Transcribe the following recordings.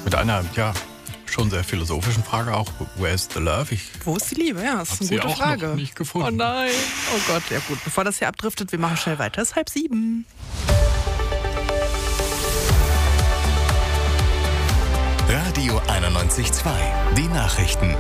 Mit einer, schon sehr philosophischen Frage auch. Where's the love? Wo ist die Liebe? Ja, das ist eine sie gute auch Frage. noch nicht gefunden. Oh nein. Oh Gott, ja gut. Bevor das hier abdriftet, wir machen schnell weiter. Es ist 6:30. Radio 91.2. Die Nachrichten.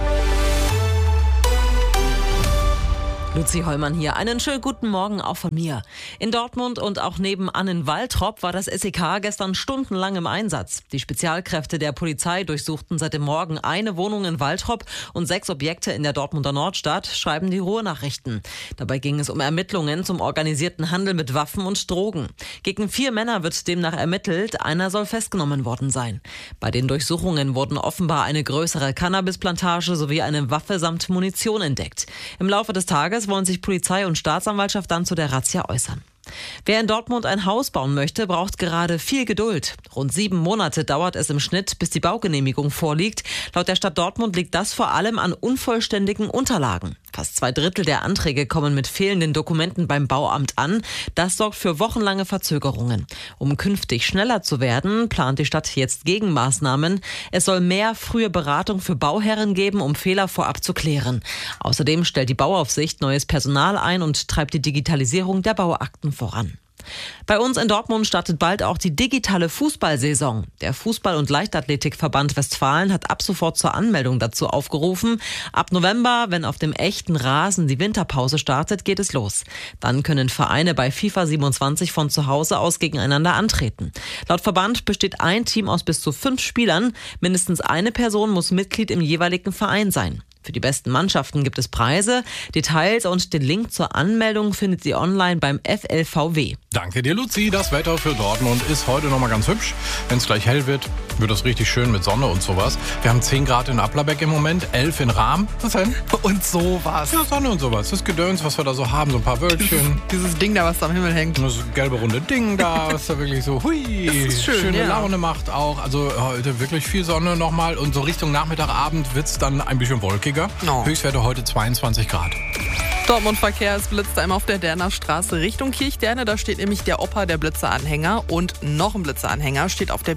Luzi Hollmann hier. Einen schönen guten Morgen auch von mir. In Dortmund und auch nebenan in Waltrop war das SEK gestern stundenlang im Einsatz. Die Spezialkräfte der Polizei durchsuchten seit dem Morgen eine Wohnung in Waltrop und 6 Objekte in der Dortmunder Nordstadt, schreiben die Ruhrnachrichten. Dabei ging es um Ermittlungen zum organisierten Handel mit Waffen und Drogen. Gegen 4 Männer wird demnach ermittelt, einer soll festgenommen worden sein. Bei den Durchsuchungen wurden offenbar eine größere Cannabisplantage sowie eine Waffe samt Munition entdeckt. Im Laufe des Tages wollen sich Polizei und Staatsanwaltschaft dann zu der Razzia äußern. Wer in Dortmund ein Haus bauen möchte, braucht gerade viel Geduld. Rund 7 Monate dauert es im Schnitt, bis die Baugenehmigung vorliegt. Laut der Stadt Dortmund liegt das vor allem an unvollständigen Unterlagen. Fast 2/3 der Anträge kommen mit fehlenden Dokumenten beim Bauamt an. Das sorgt für wochenlange Verzögerungen. Um künftig schneller zu werden, plant die Stadt jetzt Gegenmaßnahmen. Es soll mehr frühe Beratung für Bauherren geben, um Fehler vorab zu klären. Außerdem stellt die Bauaufsicht neues Personal ein und treibt die Digitalisierung der Bauakten voran. Bei uns in Dortmund startet bald auch die digitale Fußballsaison. Der Fußball- und Leichtathletikverband Westfalen hat ab sofort zur Anmeldung dazu aufgerufen. Ab November, wenn auf dem echten Rasen die Winterpause startet, geht es los. Dann können Vereine bei FIFA 27 von zu Hause aus gegeneinander antreten. Laut Verband besteht ein Team aus bis zu 5 Spielern. Mindestens eine Person muss Mitglied im jeweiligen Verein sein. Für die besten Mannschaften gibt es Preise. Details und den Link zur Anmeldung findet ihr online beim FLVW. Danke dir, Luzi. Das Wetter für Dortmund ist heute nochmal ganz hübsch. Wenn es gleich hell wird, wird es richtig schön mit Sonne und sowas. Wir haben 10 Grad in Applerbeck im Moment, 11 in Rahm. Was denn? Und sowas. Ja, Sonne und sowas. Das Gedöns, was wir da so haben, so ein paar Wölkchen. Dieses Ding da, was da am Himmel hängt. Und das gelbe runde Ding da, was da wirklich so Das ist schön, schöne ja. Laune macht auch. Also heute wirklich viel Sonne nochmal. Und so Richtung Nachmittag, Abend wird es dann ein bisschen wolkiger. Oh. Höchstwerte heute 22 Grad. Dortmund-Verkehr, es blitzt einmal auf der Derner Straße Richtung Kirchderne. Da steht nämlich der Opa, der Blitzeranhänger. Und noch ein Blitzeranhänger steht auf der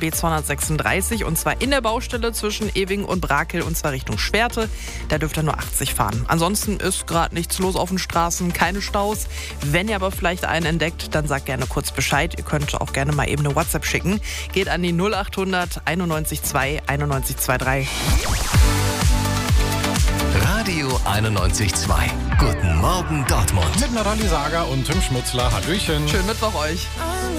B236. Und zwar in der Baustelle zwischen Ewing und Brakel. Und zwar Richtung Schwerte. Da dürft ihr nur 80 fahren. Ansonsten ist gerade nichts los auf den Straßen, keine Staus. Wenn ihr aber vielleicht einen entdeckt, dann sagt gerne kurz Bescheid. Ihr könnt auch gerne mal eben eine WhatsApp schicken. Geht an die 0800 91 2 91 23. Radio 91.2. Guten Morgen Dortmund. Mit Nathalie Sager und Tim Schmutzler. Hallöchen. Schönen Mittwoch euch.